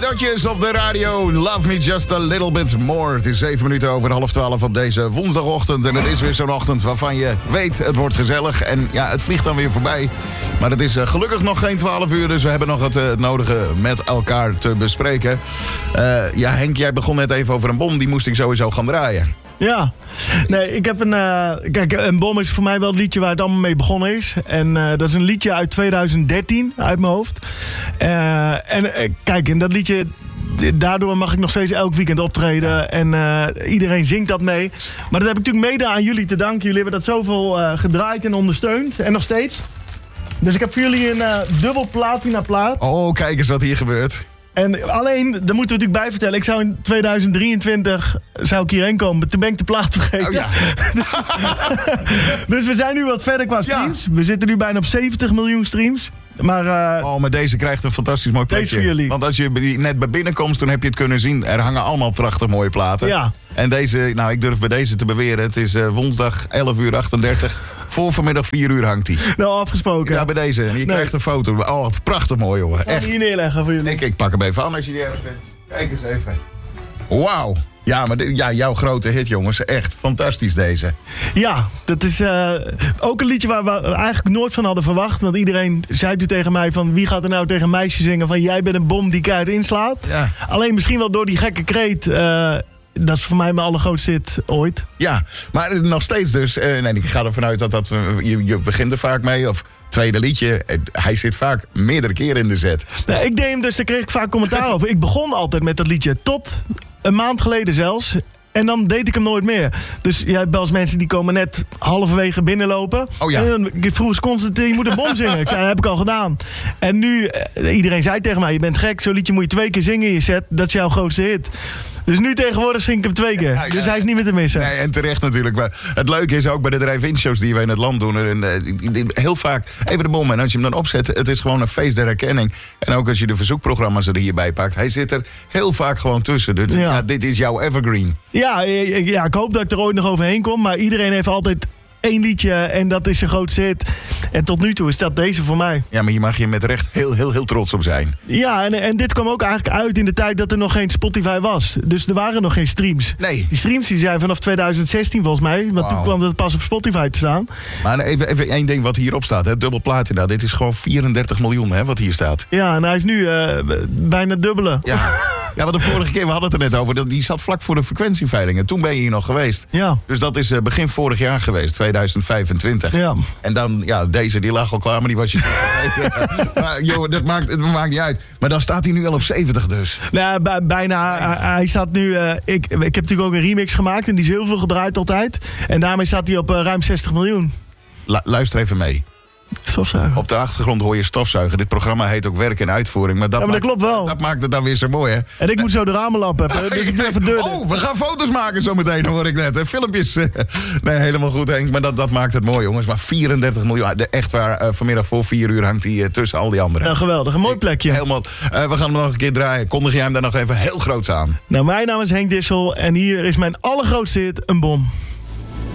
Cadeautjes op de radio. Love me just a little bit more. Het is 7 minuten over 11:30 op deze woensdagochtend. En het is weer zo'n ochtend waarvan je weet, het wordt gezellig. En ja, het vliegt dan weer voorbij. Maar het is gelukkig nog geen 12 uur. Dus we hebben nog het nodige met elkaar te bespreken. Ja, Henk, jij begon net even over een bom. Die moest ik sowieso gaan draaien. Ja, nee, ik heb kijk, een bom is voor mij wel het liedje waar het allemaal mee begonnen is. En dat is een liedje uit 2013, uit mijn hoofd. Kijk, in dat liedje, daardoor mag ik nog steeds elk weekend optreden. En iedereen zingt dat mee. Maar dat heb ik natuurlijk mede aan jullie te danken. Jullie hebben dat zoveel gedraaid en ondersteund. En nog steeds. Dus ik heb voor jullie een dubbel platina plaat. Oh, kijk eens wat hier gebeurt. En alleen, daar moeten we natuurlijk bij vertellen. Ik zou in 2023 hierheen komen. Toen ben ik de plaat vergeten. Oh ja. Dus we zijn nu wat verder qua streams. Ja. We zitten nu bijna op 70 miljoen streams. Maar, maar deze krijgt een fantastisch mooi plekje. Deze voor jullie. Want als je net bij binnenkomst, dan heb je het kunnen zien. Er hangen allemaal prachtig mooie platen. Ja. En deze, nou, ik durf bij deze te beweren. Het is woensdag 11:38. Voor vanmiddag 4 uur hangt hij. Nou, afgesproken. Ja, bij deze. Je krijgt een foto. Oh, prachtig mooi, jongen. Echt. Hier neerleggen voor jullie. Ik pak hem even aan als je die erg vindt. Kijk eens even. Wauw. Ja, maar jouw grote hit, jongens. Echt fantastisch deze. Ja, dat is ook een liedje waar we eigenlijk nooit van hadden verwacht. Want iedereen zei toen tegen mij van... wie gaat er nou tegen een meisje zingen van... jij bent een bom die keihard inslaat. Ja. Alleen misschien wel door die gekke kreet... dat is voor mij mijn allergrootste hit ooit. Ja, maar nog steeds dus... nee, ik ga ervan uit dat je begint er vaak mee... of tweede liedje, hij zit vaak meerdere keren in de set. Nee, ik deed hem dus, daar kreeg ik vaak commentaar over. Ik begon altijd met dat liedje, tot een maand geleden zelfs. En dan deed ik hem nooit meer. Dus jij hebt wel eens mensen die komen net halverwege binnenlopen. Oh ja. En dan vroeg ze constant, je moet een bom zingen. Ik zei, dat heb ik al gedaan. En nu, iedereen zei tegen mij, je bent gek. Zo'n liedje moet je 2 keer zingen in je set. Dat is jouw grootste hit. Dus nu tegenwoordig zing ik hem 2 keer. Dus hij is niet meer te missen. Nee, en terecht natuurlijk. Maar het leuke is ook bij de drive-in shows die we in het land doen. Heel vaak even de bom. En als je hem dan opzet, het is gewoon een feest der herkenning. En ook als je de verzoekprogramma's er hierbij pakt. Hij zit er heel vaak gewoon tussen. Dus ja, dit is jouw evergreen. Ja, ik hoop dat ik er ooit nog overheen kom. Maar iedereen heeft altijd 1 liedje en dat is zijn grootste hit. En tot nu toe is dat deze voor mij. Ja, maar hier mag je met recht heel trots op zijn. Ja, en dit kwam ook eigenlijk uit in de tijd dat er nog geen Spotify was. Dus er waren nog geen streams. Nee. Die streams die zijn vanaf 2016 volgens mij. Want toen kwam het pas op Spotify te staan. Maar even 1 ding wat hierop staat. Hè? Dubbel platina. Dit is gewoon 34 miljoen hè, wat hier staat. Ja, en hij is nu bijna dubbele. Ja. Ja, want de vorige keer, we hadden het er net over... die zat vlak voor de frequentieveilingen. Toen ben je hier nog geweest. Ja. Dus dat is begin vorig jaar geweest, 2025. Ja. En dan, ja, deze die lag al klaar, maar die was je niet vergeten. Maar joh, het maakt niet uit. Maar dan staat hij nu al op 70 dus. Nou, bijna. Hij staat nu... Ik heb natuurlijk ook een remix gemaakt en die is heel veel gedraaid altijd. En daarmee staat hij op ruim 60 miljoen. Luister even mee. Stofzuigen. Op de achtergrond hoor je stofzuigen. Dit programma heet ook werk en uitvoering. Maar dat klopt wel. Dat maakt het dan weer zo mooi, hè? En ik moet zo de ramenlamp hebben. Dus ik doe even deur. Oh, we gaan foto's maken zometeen, hoor ik net. Filmpjes. Nee, helemaal goed, Henk. Maar dat maakt het mooi, jongens. Maar 34 miljoen. Echt waar, vanmiddag voor 4 uur hangt hij tussen al die anderen. Ja, geweldig. Een mooi plekje. Helemaal. We gaan hem nog een keer draaien. Kondig jij hem daar nog even heel groots aan? Nou, mijn naam is Henk Dissel. En hier is mijn allergrootste hit, een bom.